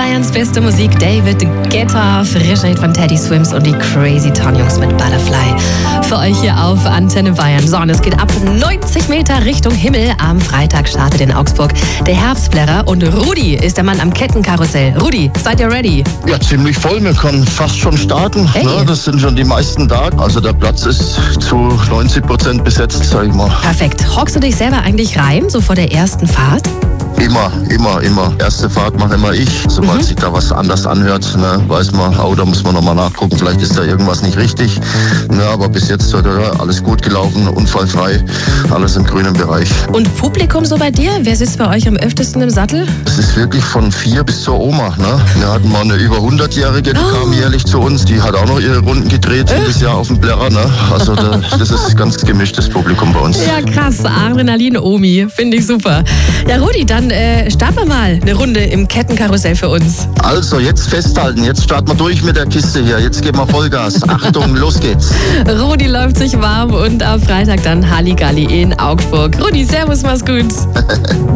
Bayerns beste Musik, David Guetta, frischer Hit von Teddy Swims und die Crazy Town Jungs mit Butterfly. Für euch hier auf Antenne Bayern. So, und es geht ab 90 Meter Richtung Himmel. Am Freitag startet in Augsburg der Herbstblätter und Rudi ist der Mann am Kettenkarussell. Rudi, seid ihr ready? Ja, ziemlich voll. Wir können fast schon starten. Hey. Ne, das sind schon die meisten da. Also der Platz ist zu 90% besetzt, sag ich mal. Perfekt. Hockst du dich selber eigentlich rein, so vor der ersten Fahrt? Immer. Erste Fahrt mache immer ich. Sobald sich da was anders anhört, ne, weiß man, da muss man nochmal nachgucken. Vielleicht ist da irgendwas nicht richtig. Ne, aber bis jetzt alles gut gelaufen, unfallfrei, alles im grünen Bereich. Und Publikum so bei dir? Wer sitzt bei euch am öftesten im Sattel? Es ist wirklich von 4 bis zur Oma. Ne? Wir hatten mal eine über 100-Jährige, die kam jährlich zu uns. Die hat auch noch ihre Runden gedreht jedes Jahr auf dem Plärrer. Ne? Also das ist ganz gemischtes Publikum bei uns. Ja, krass. Adrenalin-Omi. Finde ich super. Ja, Rudi, dann starten wir mal eine Runde im Kettenkarussell für uns. Also, jetzt festhalten. Jetzt starten wir durch mit der Kiste hier. Jetzt geben wir Vollgas. Achtung, los geht's. Rudi läuft sich warm und am Freitag dann Halligalli in Augsburg. Rudi, servus, mach's gut.